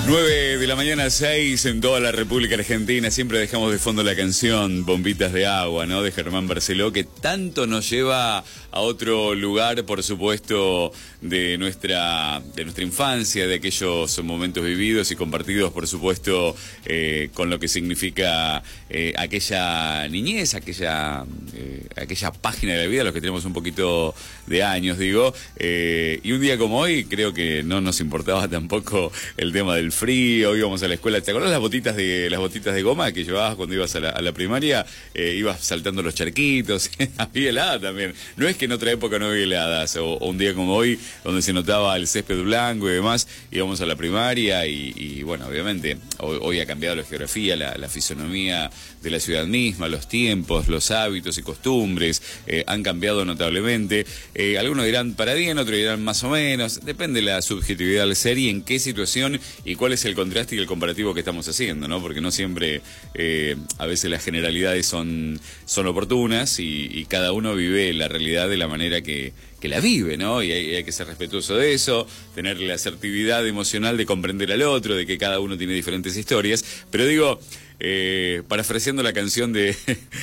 9 de la mañana, 6 en toda la República Argentina. Siempre dejamos de fondo la canción Bombitas de Agua, ¿no? De Germán Barceló, que tanto nos lleva a otro lugar, por supuesto, de nuestra infancia, de aquellos momentos vividos y compartidos, por supuesto, con lo que significa aquella niñez, aquella página de la vida, los que tenemos un poquito de años, digo. Y un día como hoy, creo que no nos importaba tampoco el tema del frío. Íbamos a la escuela. ¿Te acordás las botitas de goma que llevabas cuando ibas a la primaria? Ibas saltando los charquitos. Había helada también. No es que en otra época no había heladas, o un día como hoy, donde se notaba el césped blanco y demás. Íbamos a la primaria y bueno, obviamente, hoy ha cambiado la geografía, la fisonomía de la ciudad misma, los tiempos, los hábitos y costumbres han cambiado notablemente. Algunos dirán para bien, otros dirán más o menos. Depende de la subjetividad del ser y en qué situación y cuál es el contraste y el comparativo que estamos haciendo, ¿no? Porque no siempre, a veces las generalidades son oportunas y cada uno vive la realidad de la manera que la vive, ¿no? Y hay que ser respetuoso de eso, tener la asertividad emocional de comprender al otro, de que cada uno tiene diferentes historias. Pero digo, parafraseando la canción de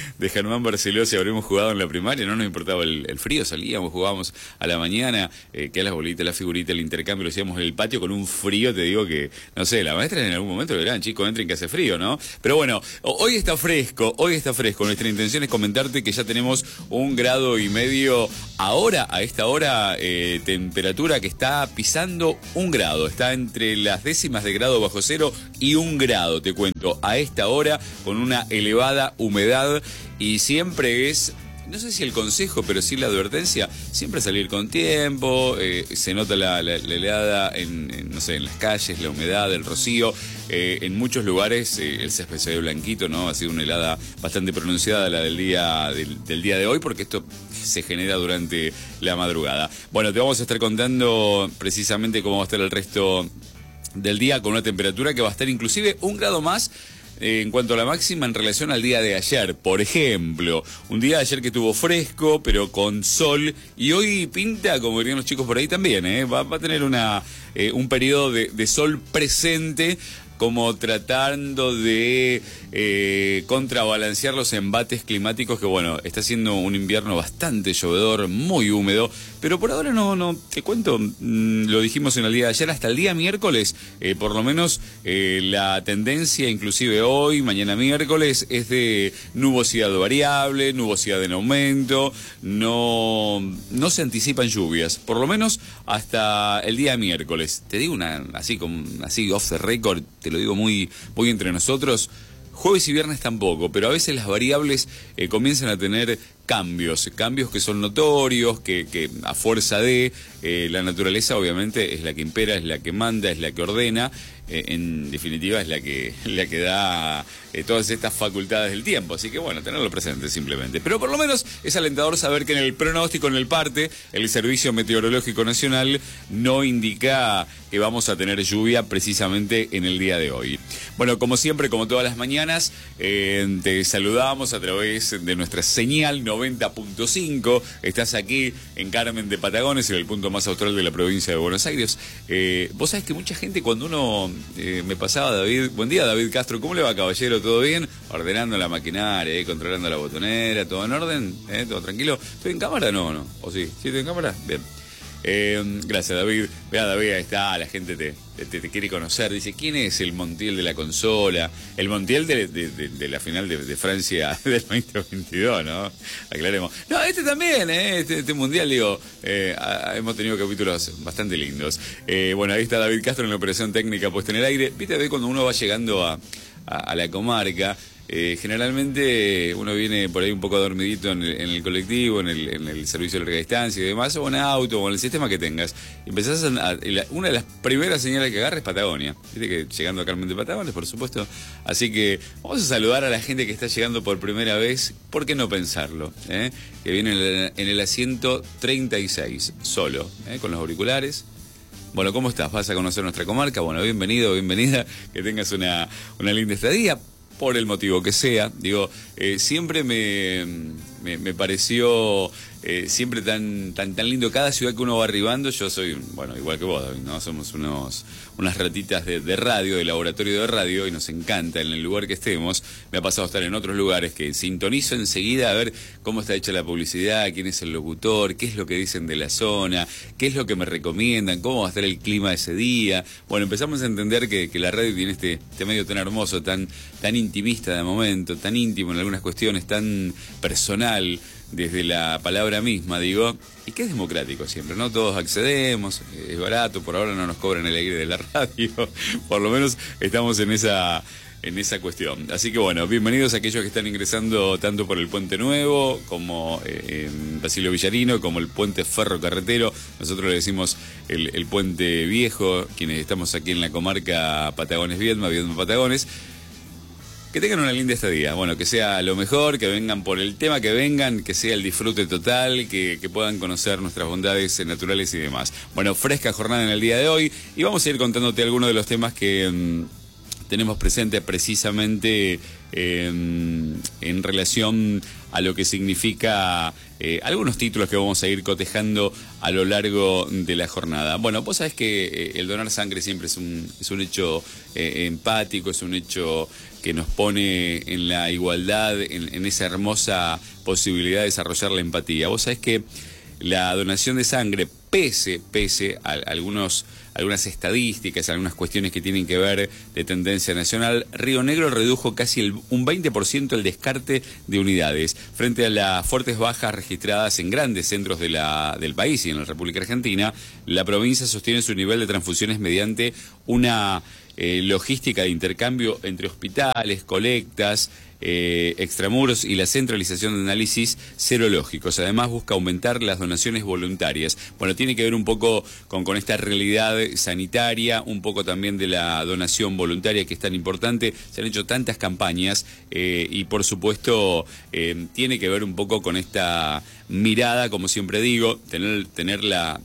Germán Barceló, si habremos jugado en la primaria, no nos importaba el frío, salíamos, jugábamos a la mañana, que a las bolitas, la figurita, el intercambio lo hacíamos en el patio con un frío, te digo que, no sé, la maestra en algún momento le dirán, chicos, entren que hace frío, ¿no? Pero bueno, hoy está fresco, nuestra intención es comentarte que ya tenemos 1,5 grados ahora, a esta hora, temperatura que está pisando 1 grado, está entre las décimas de grado bajo cero y 1 grado, te cuento, a esta hora, con una elevada humedad, y siempre es, no sé si el consejo, pero sí la advertencia, siempre salir con tiempo. Se nota la helada no sé, en las calles, la humedad, el rocío. En muchos lugares el césped se ve blanquito, ¿no? Ha sido una helada bastante pronunciada la del día de hoy, porque esto se genera durante la madrugada. Bueno, te vamos a estar contando precisamente cómo va a estar el resto del día, con una temperatura que va a estar inclusive 1 grado más en cuanto a la máxima en relación al día de ayer. Por ejemplo, un día de ayer que estuvo fresco, pero con sol, y hoy pinta, como dirían los chicos por ahí también, va a tener un periodo de sol presente, como tratando de contrabalancear los embates climáticos, que bueno, está siendo un invierno bastante llovedor, muy húmedo, pero por ahora no te cuento, lo dijimos en el día de ayer, hasta el día miércoles, por lo menos la tendencia, inclusive hoy, mañana miércoles, es de nubosidad variable, nubosidad en aumento, no se anticipan lluvias, por lo menos hasta el día miércoles. Te digo así off the record, te lo digo muy, muy entre nosotros. Jueves y viernes tampoco, pero a veces las variables comienzan a tener cambios que son notorios, que a fuerza de la naturaleza obviamente es la que impera, es la que manda, es la que ordena, en definitiva es la que da todas estas facultades del tiempo, así que bueno, tenerlo presente simplemente. Pero por lo menos es alentador saber que en el pronóstico, en el parte, el Servicio Meteorológico Nacional no indica que vamos a tener lluvia precisamente en el día de hoy. Bueno, como siempre, como todas las mañanas, te saludamos a través de nuestra señal 90.5. Estás aquí en Carmen de Patagones, en el punto más austral de la provincia de Buenos Aires. Vos sabés que mucha gente, cuando uno me pasaba, David, buen día David Castro, ¿cómo le va, caballero? ¿Todo bien? Ordenando la maquinaria, controlando la botonera, ¿todo en orden? ¿Todo tranquilo? ¿Estoy en cámara? No. ¿O sí? ¿Sí estoy en cámara? Bien. Gracias, David. Vea, David, ahí está, la gente te quiere conocer. Dice, ¿quién es el Montiel de la consola? El Montiel de la final de Francia del 2022, ¿no? Aclaremos. No, este también, este mundial, digo, hemos tenido capítulos bastante lindos. Bueno, ahí está David Castro en la operación técnica puesta en el aire. Viste, David, cuando uno va llegando a la comarca, generalmente uno viene por ahí un poco dormidito en el colectivo, en el servicio de larga distancia y demás, o en auto, o en el sistema que tengas. Y empezás una de las primeras señales que agarras es Patagonia. Viste que llegando a Carmen de Patagones, por supuesto. Así que vamos a saludar a la gente que está llegando por primera vez. ¿Por qué no pensarlo? Que viene en el asiento 36, solo, con los auriculares. Bueno, ¿cómo estás? ¿Vas a conocer nuestra comarca? Bueno, bienvenido, bienvenida. Que tengas una linda estadía. Por el motivo que sea, digo, siempre me pareció siempre tan lindo. Cada ciudad que uno va arribando, yo soy, bueno, igual que vos, David, ¿no? Somos unas ratitas de radio, de laboratorio de radio, y nos encanta en el lugar que estemos. Me ha pasado estar en otros lugares que sintonizo enseguida a ver cómo está hecha la publicidad, quién es el locutor, qué es lo que dicen de la zona, qué es lo que me recomiendan, cómo va a estar el clima ese día. Bueno, empezamos a entender que la radio tiene este medio tan hermoso, tan intimista de momento, tan íntimo en algunas cuestiones, tan personal desde la palabra misma, digo, y que es democrático siempre, ¿no? Todos accedemos, es barato, por ahora no nos cobran el aire de la radio, por lo menos estamos en esa cuestión. Así que bueno, bienvenidos a aquellos que están ingresando tanto por el Puente Nuevo como en Basilio Villarino, como el Puente Ferrocarretero. Nosotros le decimos el Puente Viejo, quienes estamos aquí en la comarca Patagones-Viedma, Viedma-Patagones. Que tengan una linda estadía, bueno, que sea lo mejor, que vengan por el tema que vengan, que sea el disfrute total, que puedan conocer nuestras bondades naturales y demás. Bueno, fresca jornada en el día de hoy y vamos a ir contándote algunos de los temas que tenemos presente precisamente en relación a lo que significa algunos títulos que vamos a ir cotejando a lo largo de la jornada. Bueno, vos sabés que el donar sangre siempre es un hecho empático, es un hecho que nos pone en la igualdad, en esa hermosa posibilidad de desarrollar la empatía. Vos sabés que la donación de sangre, pese a algunas estadísticas, algunas cuestiones que tienen que ver de tendencia nacional, Río Negro redujo casi un 20% el descarte de unidades. Frente a las fuertes bajas registradas en grandes centros del país y en la República Argentina, la provincia sostiene su nivel de transfusiones mediante una logística de intercambio entre hospitales, colectas, extramuros y la centralización de análisis serológicos. Además busca aumentar las donaciones voluntarias. Bueno, tiene que ver un poco con esta realidad sanitaria, un poco también de la donación voluntaria que es tan importante. Se han hecho tantas campañas y por supuesto tiene que ver un poco con esta mirada, como siempre digo, tener la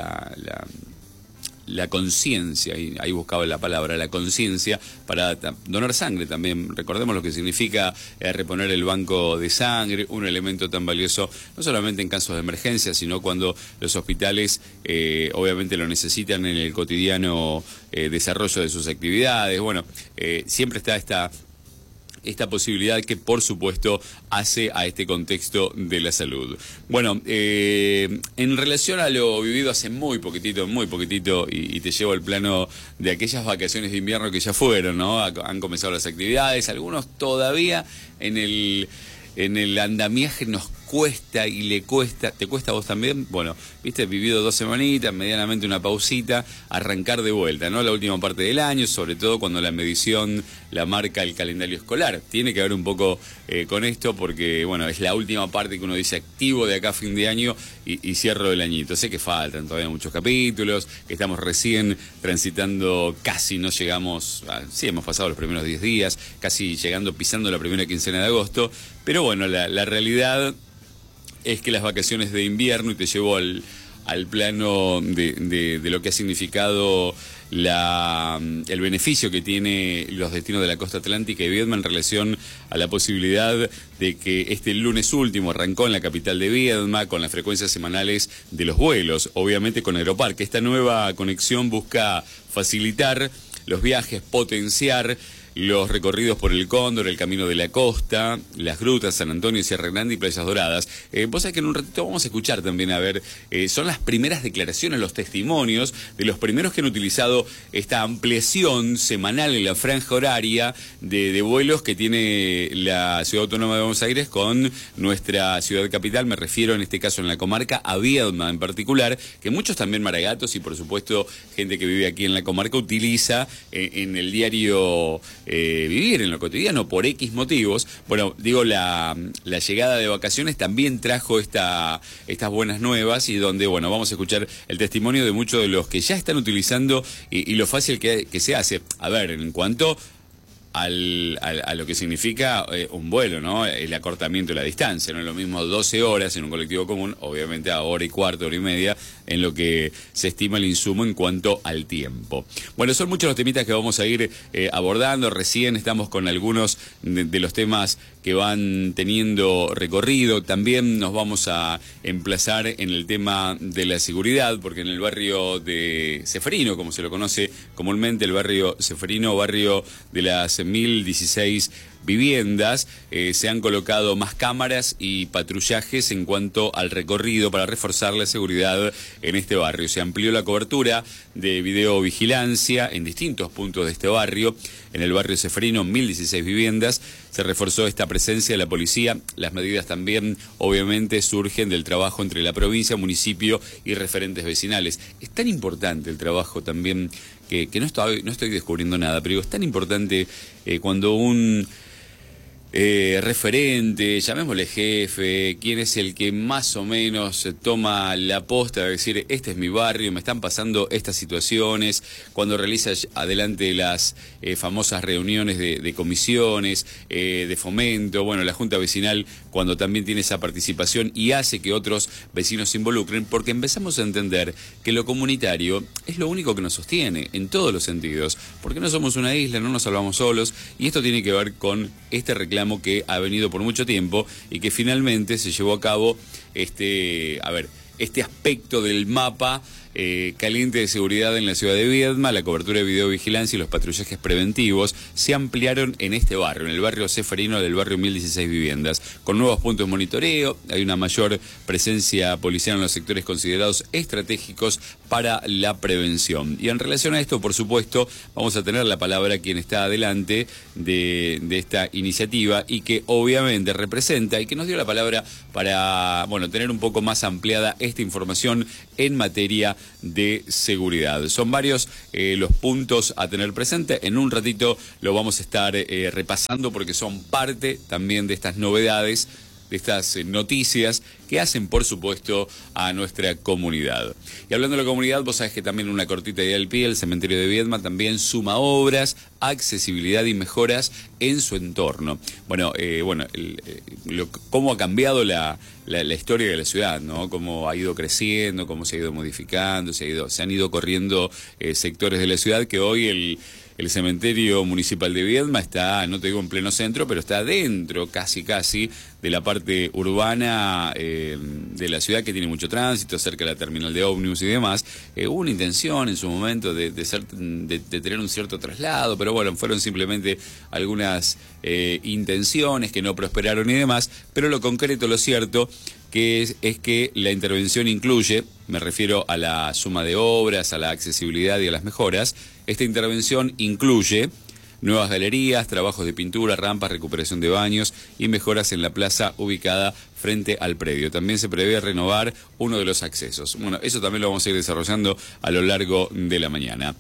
conciencia, y ahí buscaba la palabra, la conciencia para donar sangre también. Recordemos lo que significa reponer el banco de sangre, un elemento tan valioso, no solamente en casos de emergencia, sino cuando los hospitales obviamente lo necesitan en el cotidiano desarrollo de sus actividades. Bueno, siempre está esta posibilidad que por supuesto hace a este contexto de la salud. Bueno, en relación a lo vivido hace muy poquitito, y te llevo al plano de aquellas vacaciones de invierno que ya fueron, ¿no? Han comenzado las actividades, algunos todavía en el andamiaje nos cuesta y le cuesta. ¿Te cuesta a vos también? Bueno, viste, he vivido 2 semanitas, medianamente una pausita, arrancar de vuelta, ¿no? La última parte del año, sobre todo cuando la medición la marca el calendario escolar. Tiene que ver un poco con esto porque, bueno, es la última parte que uno dice activo de acá a fin de año y cierro el añito. Sé que faltan todavía muchos capítulos, que estamos recién transitando, casi no llegamos, sí hemos pasado los primeros 10 días, casi pisando la primera quincena de agosto, pero bueno, la realidad es que las vacaciones de invierno, y te llevo al plano de lo que ha significado el beneficio que tiene los destinos de la costa atlántica y Viedma en relación a la posibilidad de que este lunes último arrancó en la capital de Viedma con las frecuencias semanales de los vuelos, obviamente con Aeroparque. Esta nueva conexión busca facilitar los viajes, potenciar los recorridos por el Cóndor, el Camino de la Costa, las grutas, San Antonio, Sierra Grande y Playas Doradas. Vos sabés que en un ratito vamos a escuchar también, a ver, son las primeras declaraciones, los testimonios de los primeros que han utilizado esta ampliación semanal en la franja horaria de vuelos que tiene la Ciudad Autónoma de Buenos Aires con nuestra ciudad capital. Me refiero en este caso en la comarca a Viedma en particular, que muchos también maragatos y por supuesto gente que vive aquí en la comarca utiliza en el diario vivir, en lo cotidiano, por X motivos. Bueno, digo, la llegada de vacaciones también trajo estas buenas nuevas y donde, bueno, vamos a escuchar el testimonio de muchos de los que ya están utilizando y lo fácil que se hace. A ver, en cuanto a lo que significa un vuelo, ¿no? El acortamiento de la distancia. No es lo mismo 12 horas en un colectivo común, obviamente a hora y cuarto, hora y media, en lo que se estima el insumo en cuanto al tiempo. Bueno, son muchos los temitas que vamos a ir abordando. Recién estamos con algunos de los temas que van teniendo recorrido. También nos vamos a emplazar en el tema de la seguridad, porque en el barrio de Ceferino, como se lo conoce comúnmente, el barrio Ceferino, barrio de las 1016 viviendas, se han colocado más cámaras y patrullajes en cuanto al recorrido para reforzar la seguridad en este barrio. Se amplió la cobertura de videovigilancia en distintos puntos de este barrio. En el barrio Ceferino, 1016 viviendas, se reforzó esta presencia de la policía. Las medidas también, obviamente, surgen del trabajo entre la provincia, municipio y referentes vecinales. Es tan importante el trabajo también, que no estoy descubriendo nada, pero digo, es tan importante cuando un referente, llamémosle jefe, quién es el que más o menos toma la posta de decir, este es mi barrio, me están pasando estas situaciones, cuando realiza adelante las famosas reuniones de comisiones, de fomento, bueno, la Junta Vecinal, cuando también tiene esa participación y hace que otros vecinos se involucren, porque empezamos a entender que lo comunitario es lo único que nos sostiene, en todos los sentidos, porque no somos una isla, no nos salvamos solos, y esto tiene que ver con este reclamo que ha venido por mucho tiempo y que finalmente se llevó a cabo este aspecto del mapa caliente de seguridad en la ciudad de Viedma. La cobertura de videovigilancia y los patrullajes preventivos se ampliaron en este barrio, en el barrio Ceferino del barrio 1016 viviendas, con nuevos puntos de monitoreo. Hay una mayor presencia policial en los sectores considerados estratégicos para la prevención. Y en relación a esto, por supuesto, vamos a tener la palabra quien está adelante de esta iniciativa y que obviamente representa y que nos dio la palabra para, bueno, tener un poco más ampliada esta información en materia de seguridad. Son varios los puntos a tener presente. En un ratito lo vamos a estar repasando porque son parte también de estas novedades, de estas noticias que hacen, por supuesto, a nuestra comunidad. Y hablando de la comunidad, vos sabés que también una cortita idea del pie, el cementerio de Viedma también suma obras, accesibilidad y mejoras en su entorno. Bueno, cómo ha cambiado la historia de la ciudad, ¿no? Cómo ha ido creciendo, cómo se ha ido modificando, se han ido corriendo sectores de la ciudad que hoy el cementerio municipal de Viedma está, no te digo en pleno centro, pero está dentro, casi, de la parte urbana de la ciudad, que tiene mucho tránsito, cerca de la terminal de ómnibus y demás. Hubo una intención en su momento de tener un cierto traslado, pero bueno, fueron simplemente algunas intenciones que no prosperaron y demás, pero lo concreto, lo cierto, que es que la intervención incluye, me refiero a la suma de obras, a la accesibilidad y a las mejoras. Esta intervención incluye nuevas galerías, trabajos de pintura, rampas, recuperación de baños y mejoras en la plaza ubicada frente al predio. También se prevé renovar uno de los accesos. Bueno, eso también lo vamos a ir desarrollando a lo largo de la mañana.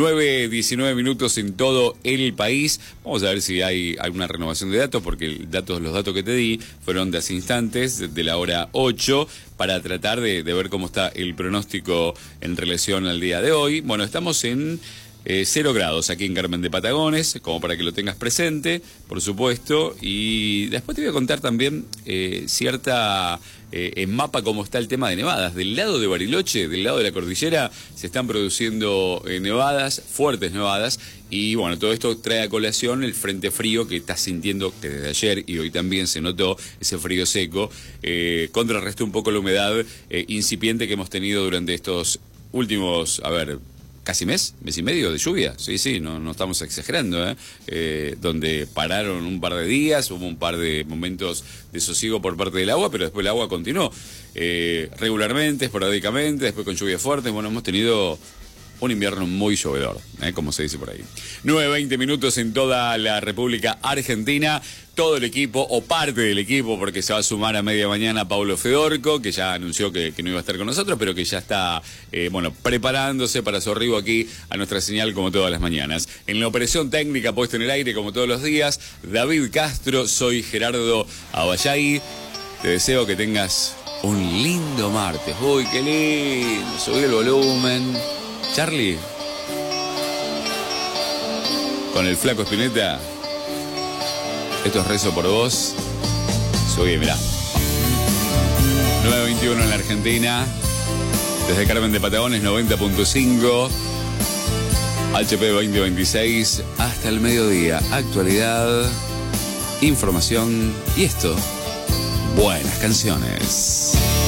9:19 minutos en todo el país. Vamos a ver si hay alguna renovación de datos, porque los datos que te di fueron de hace instantes, de la hora 8, para tratar de ver cómo está el pronóstico en relación al día de hoy. Bueno, estamos en 0 grados aquí en Carmen de Patagones, como para que lo tengas presente, por supuesto. Y después te voy a contar también en mapa cómo está el tema de nevadas. Del lado de Bariloche, del lado de la cordillera, se están produciendo nevadas, fuertes nevadas. Y bueno, todo esto trae a colación el frente frío que estás sintiendo, que desde ayer y hoy también se notó ese frío seco. Contrarresta un poco la humedad incipiente que hemos tenido durante estos últimos, casi mes y medio de lluvia. Sí, no estamos exagerando, donde pararon un par de días, hubo un par de momentos de sosiego por parte del agua, pero después el agua continuó regularmente, esporádicamente, después con lluvias fuertes. Bueno, hemos tenido un invierno muy llovedor, como se dice por ahí. 9:20 minutos en toda la República Argentina. Todo el equipo, o parte del equipo, porque se va a sumar a media mañana Paulo Fedorco, que ya anunció que no iba a estar con nosotros, pero que ya está, preparándose para su arribo aquí a nuestra señal como todas las mañanas. En la operación técnica puesta en el aire como todos los días, David Castro, soy Gerardo Abayay. Te deseo que tengas un lindo martes. Uy, qué lindo, subí el volumen. Charlie, con el flaco Spinetta, Esto es Rezo por Vos. Subí, mirá. 9:21 en la Argentina. Desde Carmen de Patagones, 90.5. HP 2026 hasta el mediodía. Actualidad, información y esto. Buenas canciones.